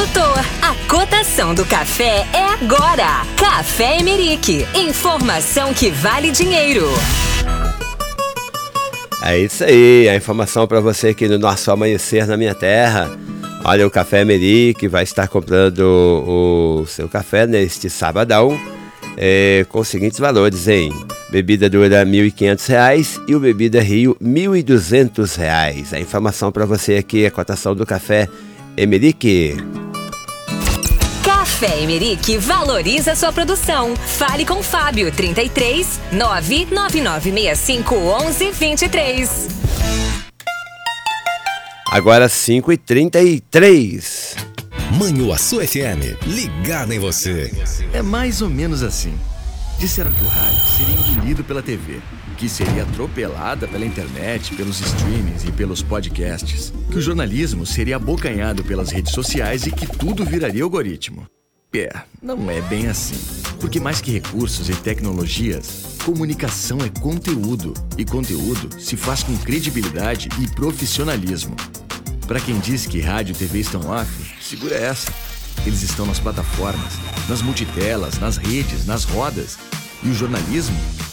produtor. A cotação do café é agora. Café Emerick. Informação que vale dinheiro. É isso aí, a informação para você aqui no nosso Amanhecer na Minha Terra. Olha, o Café Emerick vai estar comprando o seu café neste sabadão com os seguintes valores, hein? Bebida dura R$ 1.500 e o Bebida Rio R$ 1.200. A informação para você aqui é a cotação do Café Emerick. Café Emerick valoriza sua produção. Fale com Fábio, 33 99965 1123. Agora 5h33. Manhuaçu FM, ligada em você. É mais ou menos assim. Disseram que o rádio seria engolido pela TV, que seria atropelada pela internet, pelos streamings e pelos podcasts, que o jornalismo seria abocanhado pelas redes sociais e que tudo viraria algoritmo. Não é bem assim. Porque mais que recursos e tecnologias, comunicação é conteúdo. E conteúdo se faz com credibilidade e profissionalismo. Para quem diz que rádio e TV estão off, segura essa. Eles estão nas plataformas, nas multitelas, nas redes, nas rodas. E o jornalismo